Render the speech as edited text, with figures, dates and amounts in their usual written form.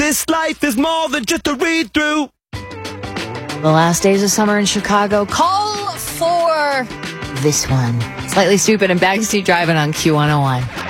This life is more than just a read-through. The last days of summer in Chicago call for this one. Slightly Stupid and Backseat Driving on Q101.